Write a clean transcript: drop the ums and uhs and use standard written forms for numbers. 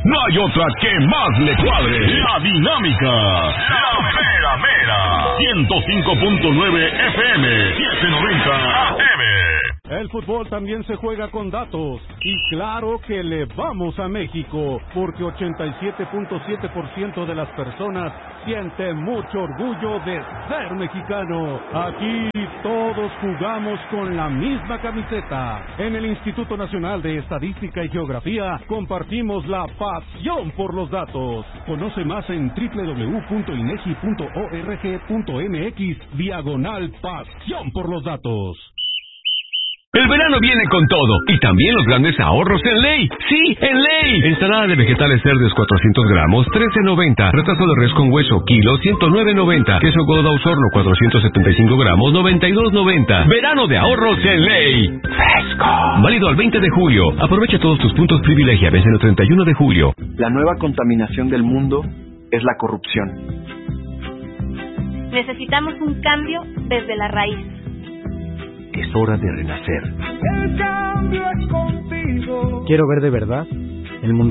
no hay otra que más le cuadre. La dinámica. La mera mera. 105.9 FM. 790 AM. El fútbol también se juega con datos. Y claro que le vamos a México, porque 87.7% de las personas siente mucho orgullo de ser mexicano. Aquí todos jugamos con la misma camiseta. En el Instituto Nacional de Estadística y Geografía compartimos la pasión por los datos. Conoce más en www.inegi.org.mx/pasión por los datos. El verano viene con todo, y también los grandes ahorros en Ley. ¡Sí, en Ley! Ensalada de vegetales verdes 400 gramos, $13.90. Retazo de res con hueso, kilo, $109.90. Queso Gouda Osorno, 475 gramos, $92.90. Verano de ahorros en Ley. ¡Fresco! Válido al 20 de julio. Aprovecha todos tus puntos privilegia. Vence el 31 de julio. La nueva contaminación del mundo es la corrupción. Necesitamos un cambio desde la raíz. Es hora de renacer. El cambio es contigo. Quiero ver de verdad el mundo